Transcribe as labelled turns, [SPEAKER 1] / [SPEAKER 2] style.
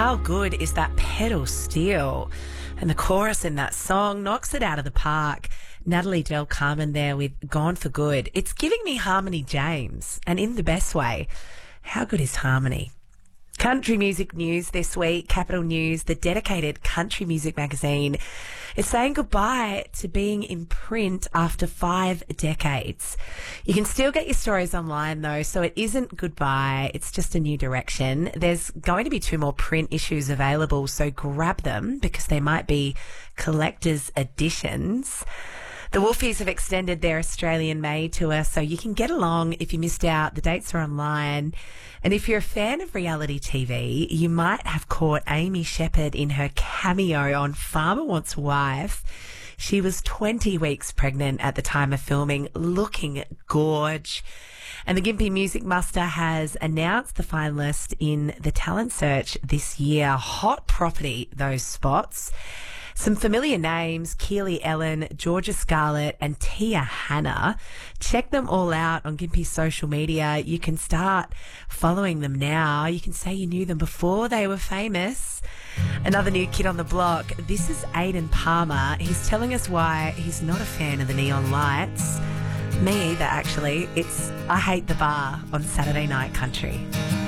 [SPEAKER 1] How good is that pedal steel? And the chorus in that song knocks it out of the park. Natalie Del Carmen there with Gone for Good. It's giving me Harmony James, and in the best way. How good is Harmony? Country music news this week, Capital News, the dedicated country music magazine, is saying goodbye to being in print after 5 decades. You can still get your stories online though, so it isn't goodbye, it's just a new direction. There's going to be 2 more print issues available, so grab them because they might be collector's editions. The Wolfies have extended their Australian May tour, so you can get along if you missed out. The dates are online. And if you're a fan of reality TV, you might have caught Amy Shepherd in her cameo on Farmer Wants a Wife. She was 20 weeks pregnant at the time of filming, looking gorge. And the Gympie Music Muster has announced the finalist in the talent search this year. Hot property, those spots. Some familiar names, Keely Ellen, Georgia Scarlett and Tia Hanna. Check them all out on Gympie's social media. You can start following them now. You can say you knew them before they were famous. Another new kid on the block. This is Aidan Palmer. He's telling us why he's not a fan of the neon lights. Me either, actually. It's I Hate the Bar on Saturday Night Country.